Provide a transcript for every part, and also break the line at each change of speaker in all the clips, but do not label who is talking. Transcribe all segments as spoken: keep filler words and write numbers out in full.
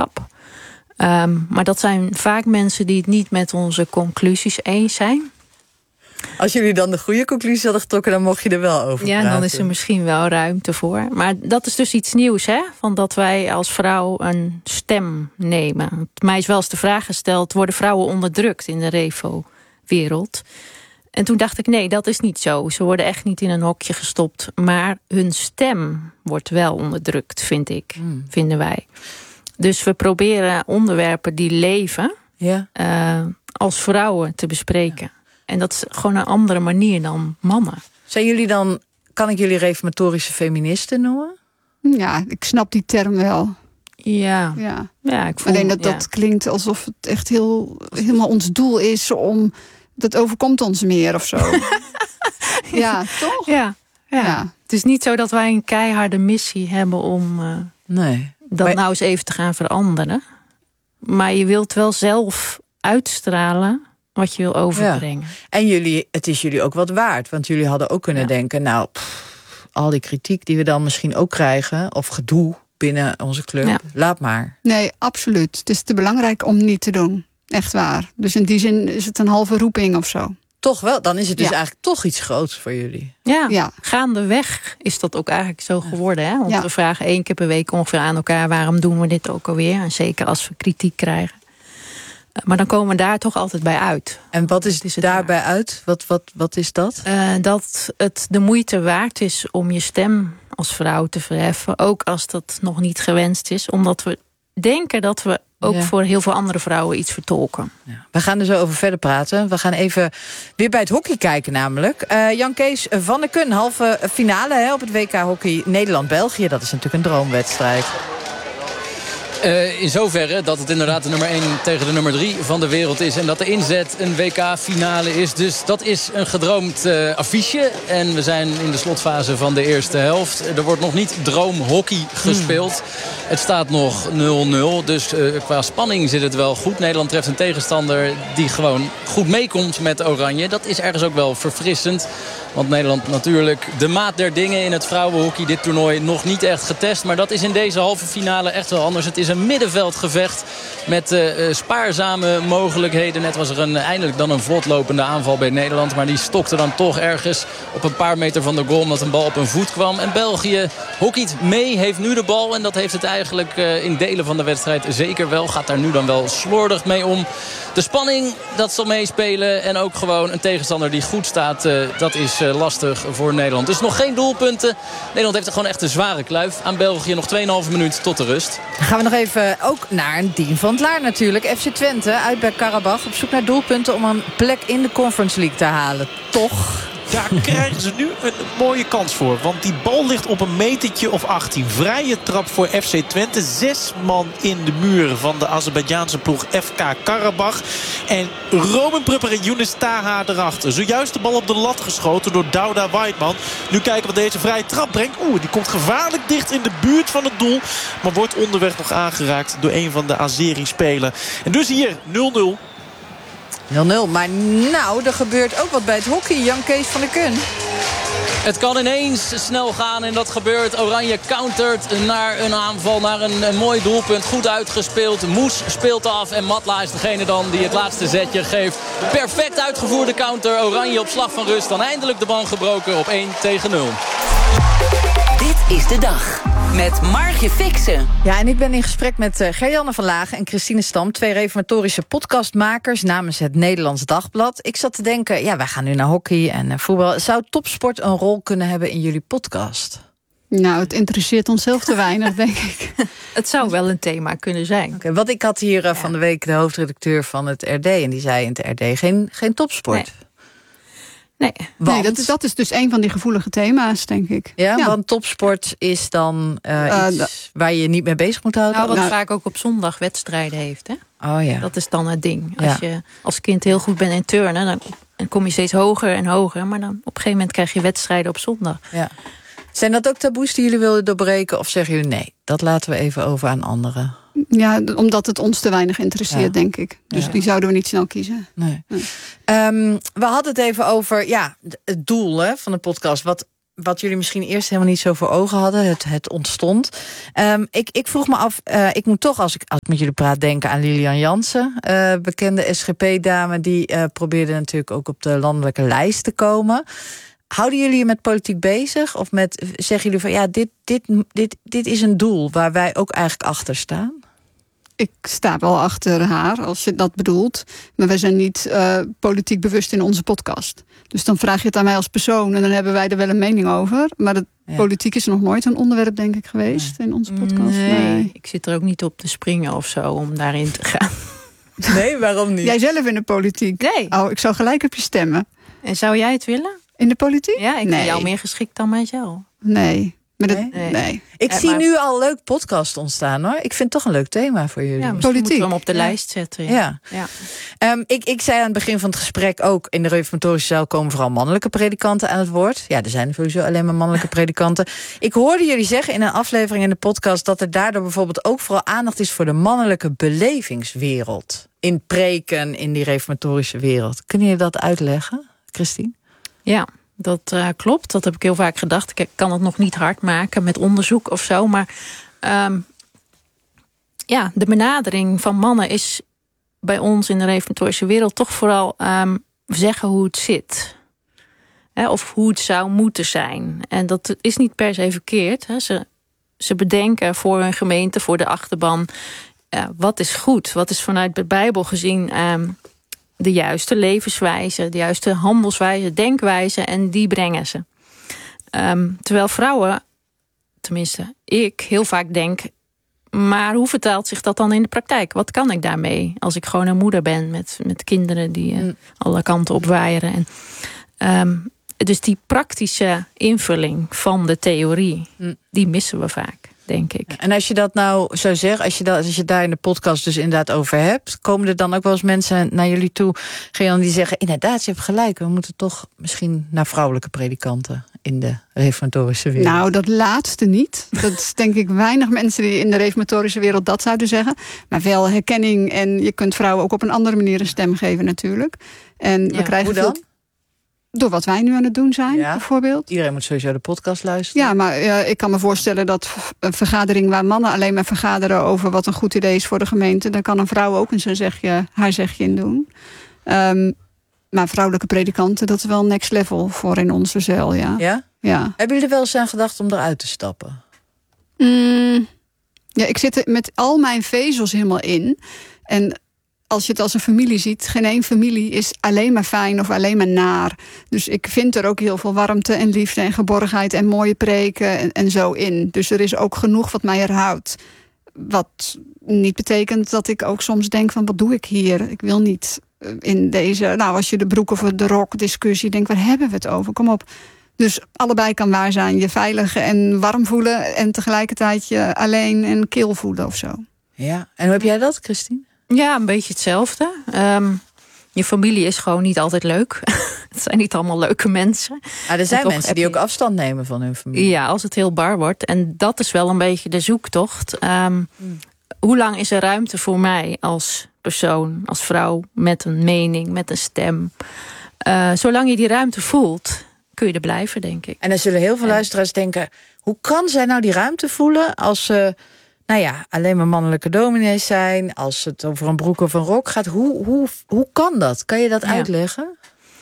wetenschap. Um, maar dat zijn vaak mensen die het niet met onze conclusies eens zijn.
Als jullie dan de goede conclusies hadden getrokken, dan mocht je er wel over
ja,
praten.
Dan is er misschien wel ruimte voor. Maar dat is dus iets nieuws, hè? Van dat wij als vrouw een stem nemen. Mij is wel eens de vraag gesteld, worden vrouwen onderdrukt in de revo-wereld? En toen dacht ik, nee, dat is niet zo. Ze worden echt niet in een hokje gestopt. Maar hun stem wordt wel onderdrukt, vind ik. Hmm. Vinden wij. Dus we proberen onderwerpen die leven ja. uh, als vrouwen te bespreken. Ja. En dat is gewoon een andere manier dan mannen.
Zijn jullie dan, kan ik jullie reformatorische feministen noemen?
Ja, ik snap die term wel.
Ja.
ja.
ja ik voel,
Alleen dat
ja.
dat klinkt alsof het echt heel, helemaal ons doel is om... dat overkomt ons meer of zo. ja, toch?
Ja, ja. ja. Het is niet zo dat wij een keiharde missie hebben om uh,
nee.
dat
maar...
nou eens even te gaan veranderen. Maar je wilt wel zelf uitstralen wat je wil overbrengen.
Ja. En jullie, het is jullie ook wat waard. Want jullie hadden ook kunnen ja. denken... nou, pff, al die kritiek die we dan misschien ook krijgen... of gedoe binnen onze club, ja. laat maar.
Nee, absoluut. Het is te belangrijk om niet te doen. Echt waar. Dus in die zin is het een halve roeping of zo.
Toch wel, dan is het dus
ja.
eigenlijk toch iets groots voor jullie.
Ja, ja. Gaandeweg is dat ook eigenlijk zo geworden. Hè? Want ja. we vragen één keer per week ongeveer aan elkaar... waarom doen we dit ook alweer? En zeker als we kritiek krijgen. Maar dan komen we daar toch altijd bij uit.
En wat is, is daarbij waar? uit? Wat, wat, wat is dat?
Uh, dat het de moeite waard is om je stem als vrouw te verheffen. Ook als dat nog niet gewenst is. Omdat we denken dat we ook ja. voor heel veel andere vrouwen iets vertolken.
Ja. We gaan er zo over verder praten. We gaan even weer bij het hockey kijken namelijk. Uh, Jan Kees van der Kun, halve finale hè, op het W K hockey Nederland-België. Dat is natuurlijk een droomwedstrijd.
Uh, in zoverre dat het inderdaad de nummer één tegen de nummer drie van de wereld is. En dat de inzet een W K-finale is. Dus dat is een gedroomd uh, affiche. En we zijn in de slotfase van de eerste helft. Er wordt nog niet droomhockey gespeeld. Hmm. Het staat nog nul nul. Dus uh, qua spanning zit het wel goed. Nederland treft een tegenstander die gewoon goed meekomt met Oranje. Dat is ergens ook wel verfrissend. Want Nederland natuurlijk de maat der dingen in het vrouwenhockey. Dit toernooi nog niet echt getest. Maar dat is in deze halve finale echt wel anders. Het is een middenveldgevecht met uh, spaarzame mogelijkheden. Net was er een, eindelijk dan een vlotlopende aanval bij Nederland. Maar die stokte dan toch ergens op een paar meter van de goal. Omdat een bal op een voet kwam. En België hockeyt mee, heeft nu de bal. En dat heeft het eigenlijk uh, in delen van de wedstrijd zeker wel. Gaat daar nu dan wel slordig mee om. De spanning, dat zal meespelen. En ook gewoon een tegenstander die goed staat. Uh, dat is uh, lastig voor Nederland. Dus nog geen doelpunten. Nederland heeft er gewoon echt een zware kluif aan België. Nog twee komma vijf minuut tot de rust.
Dan gaan we nog even ook naar een Dien van het Laar natuurlijk. F C Twente uit bij Karabach. Op zoek naar doelpunten om een plek in de Conference League te halen. Toch?
Daar krijgen ze nu een mooie kans voor. Want die bal ligt op een metertje of achttien. Vrije trap voor F C Twente. Zes man in de muren van de Azerbeidzjaanse ploeg F K Karabach. En Robin Prupper en Younes Taha erachter. Zojuist de bal op de lat geschoten door Douda Weidman. Nu kijken wat deze vrije trap brengt. Oeh, die komt gevaarlijk dicht in de buurt van het doel. Maar wordt onderweg nog aangeraakt door een van de Azeri-spelers. En dus hier nul nul.
nul nul, maar nou, er gebeurt ook wat bij het hockey. Jan Kees van der Kun.
Het kan ineens snel gaan en dat gebeurt. Oranje countert naar een aanval, naar een, een mooi doelpunt. Goed uitgespeeld. Moes speelt af en Matla is degene dan die het laatste zetje geeft. Perfect uitgevoerde counter. Oranje op slag van rust. Dan eindelijk de band gebroken op één tegen nul.
Dit is de dag. Met Margje Fixen.
Ja, en ik ben in gesprek met uh, Gerjanne van Lagen en Christine Stam. Twee reformatorische podcastmakers namens het Nederlands Dagblad. Ik zat te denken, ja, wij gaan nu naar hockey en uh, voetbal. Zou topsport een rol kunnen hebben in jullie podcast?
Nou, het interesseert onszelf te weinig, denk ik.
Het zou wel een thema kunnen zijn.
Okay, wat ik had hier uh, ja. van de week de hoofdredacteur van het R D. En die zei in het R D geen, geen topsport.
Nee. Nee,
nee dat, is, dat is dus een van die gevoelige thema's, denk ik.
Ja, ja. Want topsport is dan uh, uh, iets uh, waar je je niet mee bezig moet houden?
Nou, wat
nou,
vaak ook op zondag wedstrijden heeft. Hè?
Oh ja.
Dat is dan het ding. Als
ja.
je als kind heel goed bent in turnen, dan, dan kom je steeds hoger en hoger. Maar dan op een gegeven moment krijg je wedstrijden op zondag.
Ja. Zijn dat ook taboes die jullie willen doorbreken? Of zeggen jullie nee, dat laten we even over aan anderen?
Ja, omdat het ons te weinig interesseert, ja. denk ik. Dus ja. die zouden we niet snel kiezen.
Nee. Nee. Um, we hadden het even over ja, het doel hè, van de podcast. Wat, wat jullie misschien eerst helemaal niet zo voor ogen hadden. Het, het ontstond. Um, ik, ik vroeg me af, uh, ik moet toch als ik, als ik met jullie praat denken aan Lilian Jansen. Uh, bekende S G P-dame, die uh, probeerde natuurlijk ook op de landelijke lijst te komen. Houden jullie je met politiek bezig? Of met, zeggen jullie van ja, dit, dit, dit, dit is een doel waar wij ook eigenlijk achter staan?
Ik sta wel achter haar, als je dat bedoelt. Maar wij zijn niet uh, politiek bewust in onze podcast. Dus dan vraag je het aan mij als persoon en dan hebben wij er wel een mening over. Maar het, ja. politiek is nog nooit een onderwerp, denk ik, geweest nee. in onze podcast.
Nee,
nee,
ik zit er ook niet op te springen of zo om daarin te gaan.
Nee, waarom niet?
Jij zelf in de politiek?
Nee.
Oh, ik zou gelijk op je stemmen.
En zou jij het willen?
In de politiek?
Ja, ik
nee.
vind jou meer geschikt dan mijzelf.
Nee. Maar dat,
nee?
nee. nee.
Ik
ja,
zie
maar...
nu al leuk podcast ontstaan, hoor. Ik vind het toch een leuk thema voor jullie.
Ja,
politiek.
Moeten we hem op de
ja.
lijst zetten.
Ja.
Ja. Ja.
Um, ik, ik zei aan het begin van het gesprek ook, in de reformatorische zaal komen vooral mannelijke predikanten aan het woord. Ja, er zijn sowieso alleen maar mannelijke predikanten. Ik hoorde jullie zeggen in een aflevering in de podcast dat er daardoor bijvoorbeeld ook vooral aandacht is voor de mannelijke belevingswereld. In preken, in die reformatorische wereld. Kun je dat uitleggen, Christine?
Ja. Dat uh, klopt, dat heb ik heel vaak gedacht. Ik kan het nog niet hard maken met onderzoek of zo. Maar um, ja, de benadering van mannen is bij ons in de reformatorische wereld toch vooral um, zeggen hoe het zit. Hè, of hoe het zou moeten zijn. En dat is niet per se verkeerd. Hè. Ze, ze bedenken voor hun gemeente, voor de achterban. Uh, wat is goed? Wat is vanuit de Bijbel gezien... Um, de juiste levenswijze, de juiste handelswijze, denkwijze, en die brengen ze. Um, terwijl vrouwen, tenminste ik, heel vaak denk, maar hoe vertaalt zich dat dan in de praktijk? Wat kan ik daarmee als ik gewoon een moeder ben met, met kinderen die uh, mm. alle kanten op waaieren? En, um, dus die praktische invulling van de theorie, mm. die missen we vaak. Denk ik.
En als je dat nou zou zeggen, als je, dat, als je daar in de podcast dus inderdaad over hebt, komen er dan ook wel eens mensen naar jullie toe, Gejan, die zeggen, inderdaad, je hebt gelijk, we moeten toch misschien naar vrouwelijke predikanten in de reformatorische wereld?
Nou, dat laatste niet. Dat is denk ik weinig mensen die in de reformatorische wereld dat zouden zeggen. Maar wel herkenning, en je kunt vrouwen ook op een andere manier een stem geven natuurlijk. En we
ja,
krijgen
hoe dan?
Veel... Door wat wij nu aan het doen zijn, ja. bijvoorbeeld.
Iedereen moet sowieso de podcast luisteren.
Ja, maar uh, ik kan me voorstellen dat een vergadering waar mannen alleen maar vergaderen over wat een goed idee is voor de gemeente, daar kan een vrouw ook een zijn zegje, haar zegje in doen. Um, maar vrouwelijke predikanten, dat is wel next level voor in onze zeil, ja.
Ja?
Ja.
Hebben jullie er wel eens aan gedacht om eruit te stappen?
Mm, ja, ik zit er met al mijn vezels helemaal in. En als je het als een familie ziet, geen één familie is alleen maar fijn of alleen maar naar. Dus ik vind er ook heel veel warmte en liefde en geborgenheid en mooie preken en, en zo in. Dus er is ook genoeg wat mij er houdt. Wat niet betekent dat ik ook soms denk van, wat doe ik hier? Ik wil niet in deze, nou als je de broek of de rok discussie denkt, waar hebben we het over? Kom op. Dus allebei kan waar zijn. Je veilig en warm voelen en tegelijkertijd je alleen en kil voelen of zo.
Ja, en hoe heb jij dat, Christine?
Ja, een beetje hetzelfde. Um, je familie is gewoon niet altijd leuk. Het zijn niet allemaal leuke mensen.
Ah, er zijn mensen die je... ook afstand nemen van hun familie.
Ja, als het heel bar wordt. En dat is wel een beetje de zoektocht. Um, hmm. Hoe lang is er ruimte voor mij als persoon, als vrouw, met een mening, met een stem? Uh, zolang je die ruimte voelt, kun je er blijven, denk ik.
En dan zullen heel veel en... luisteraars denken, hoe kan zij nou die ruimte voelen als ze, nou ja, alleen maar mannelijke dominees zijn, als het over een broek of een rok gaat? Hoe, hoe, hoe kan dat? Kan je dat ja. uitleggen?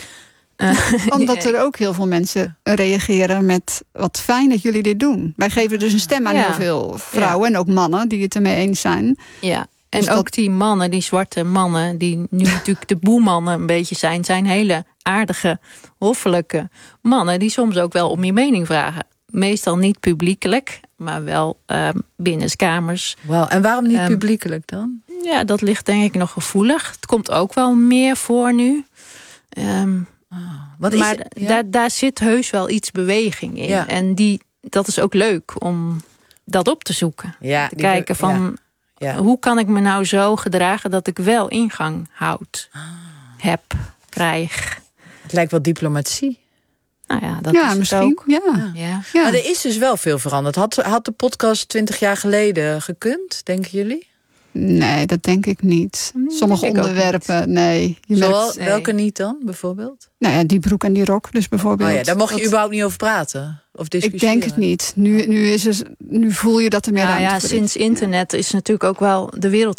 Uh, Omdat er ook heel veel mensen reageren met, wat fijn dat jullie dit doen. Wij geven dus een stem aan ja. heel veel vrouwen ja. en ook mannen die het ermee eens zijn.
Ja. En dus ook dat... die mannen, die zwarte mannen, die nu natuurlijk de boemannen een beetje zijn, zijn hele aardige, hoffelijke mannen die soms ook wel om je mening vragen. Meestal niet publiekelijk, maar wel uh, binnenskamers.
Wow. En waarom niet um, publiekelijk dan?
Ja, dat ligt denk ik nog gevoelig. Het komt ook wel meer voor nu. Um, oh, wat is maar het? Ja? daar, daar zit heus wel iets beweging in. Ja. En die, dat is ook leuk om dat op te zoeken. Ja, te kijken be- van... Ja. Ja. Hoe kan ik me nou zo gedragen dat ik wel ingang houd, ah. heb, krijg?
Het lijkt wel diplomatie.
Nou ja, dat
ja,
is
misschien.
het ook.
Ja.
Ja.
Ja. Ja. Maar er is dus wel veel veranderd. Had, had de podcast twintig jaar geleden gekund, denken jullie?
Nee, dat denk ik niet. Sommige
denk ik ook
onderwerpen, nee. Je
Zoals,
merkt,
Nee.
welke niet dan, bijvoorbeeld?
nou ja, die broek en die rok dus bijvoorbeeld.
Oh ja, daar mocht je
Dat-
überhaupt niet over praten? Of
Ik
discussiëren?
denk het niet. Nu, nu, is het, nu voel je dat er meer
Ja,
ruimte
ja,
voor
sinds internet is natuurlijk ook wel de wereld